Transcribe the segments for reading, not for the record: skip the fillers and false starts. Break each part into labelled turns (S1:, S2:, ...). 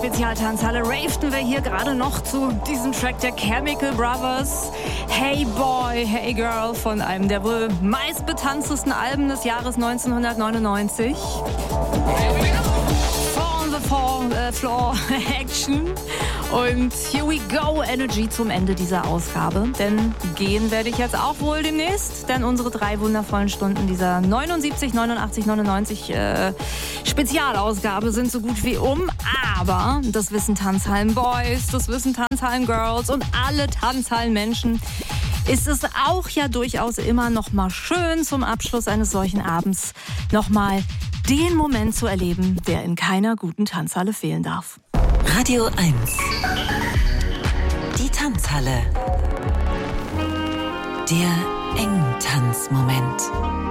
S1: Spezialtanzhalle raveten wir hier gerade noch zu diesem Track der Chemical Brothers. Hey Boy, Hey Girl von einem der wohl meistbetanztesten Alben des Jahres 1999. Floor Action. Und Here We Go Energy zum Ende dieser Ausgabe. Denn gehen werde ich jetzt auch wohl demnächst. Denn unsere 3 wundervollen Stunden dieser 79, 89, 99 Spezialausgabe sind so gut wie um. Aber das wissen Tanzhallen-Boys, das wissen Tanzhallen-Girls und alle Tanzhallen-Menschen. Ist es auch ja durchaus immer noch mal schön, zum Abschluss eines solchen Abends noch mal den Moment zu erleben, der in keiner guten Tanzhalle fehlen darf.
S2: Radio 1. Die Tanzhalle. Der Engtanzmoment.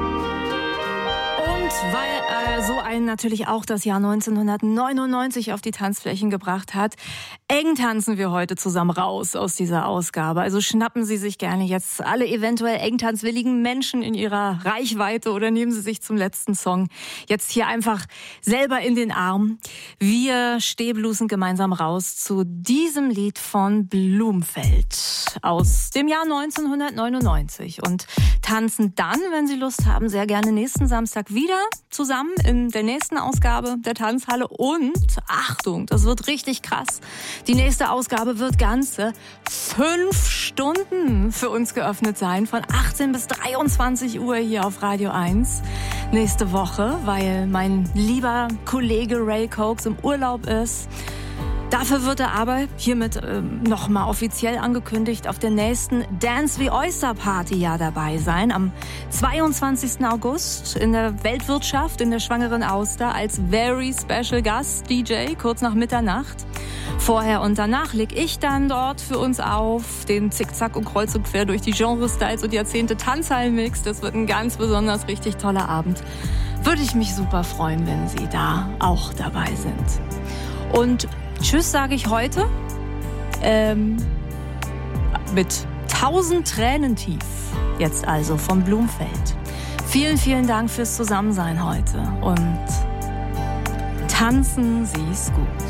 S1: Und weil so einen natürlich auch das Jahr 1999 auf die Tanzflächen gebracht hat, eng tanzen wir heute zusammen raus aus dieser Ausgabe. Also schnappen Sie sich gerne jetzt alle eventuell engtanzwilligen Menschen in Ihrer Reichweite oder nehmen Sie sich zum letzten Song jetzt hier einfach selber in den Arm. Wir stehblusen gemeinsam raus zu diesem Lied von Blumfeld aus dem Jahr 1999 und tanzen dann, wenn Sie Lust haben, sehr gerne nächsten Samstag wieder zusammen in der nächsten Ausgabe der Tanzhalle. Und Achtung, das wird richtig krass. Die nächste Ausgabe wird ganze 5 Stunden für uns geöffnet sein, von 18 bis 23 Uhr hier auf Radio 1 nächste Woche, weil mein lieber Kollege Ray Cokes im Urlaub ist. Dafür wird er aber hiermit nochmal offiziell angekündigt auf der nächsten Dance the Oyster Party ja dabei sein. Am 22. August in der Weltwirtschaft in der Schwangeren Auster als Very Special Gast DJ kurz nach Mitternacht. Vorher und danach leg ich dann dort für uns auf den Zickzack und Kreuz und Quer durch die Genre-Styles und Jahrzehnte Tanzhallen-Mix. Das wird ein ganz besonders richtig toller Abend. Würde ich mich super freuen, wenn Sie da auch dabei sind. Und Tschüss sage ich heute mit 1000 Tränen tief. Jetzt also vom Blumfeld. Vielen, vielen Dank fürs Zusammensein heute und tanzen Sie es gut.